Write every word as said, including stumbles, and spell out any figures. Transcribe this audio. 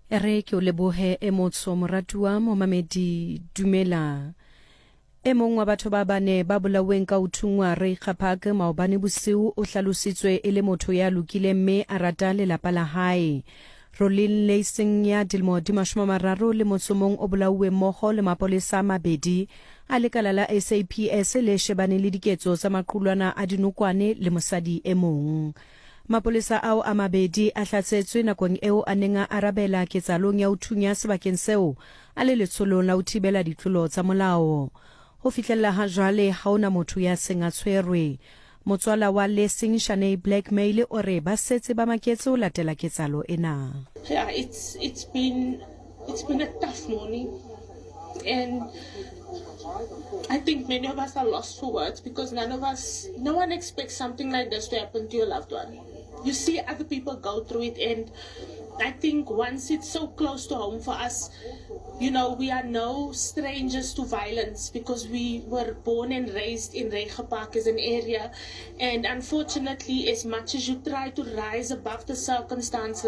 e re ke o lebohe e motso moratuwa momamedi dumela. E mong wa batho ba bane ba bolaweng ka uthungwa re Kgaphaka maobane bosiu o hlalositswe e le motho ya lokile mme a rata lelapa la hae. Rolin Lacing ya dilemo di mashome a mararo le motsomong o bolauwe mmoho le mapolesa a mabedi a lekala la S A P S le shebane le diketso tsa maqulwana a dinokwane le mosadi e mong. Mapolesa ao a mabedi a hlatsetswe nakong eo a neng a arabela ketsalong ya uthunya sebakeng seo a le letsolong la ho thibela ditlolo tsa molao. Ho fihlella ha jwale ha ona motho ya seng a tshwerwe. Motswala wa Lacing Shane Blackmail o re ba setse ba maketse ho latela ketsalo ena. Yeah, it's it's been it's been a tough morning, and I think many of us are lost for words because none of us, no one expects something like this to happen to your loved one. You see other people go through it, and I think once it's so close to home for us, you know, we are no strangers to violence because we were born and raised in Regenpark as an area, and unfortunately, as much as you try to rise above the circumstances,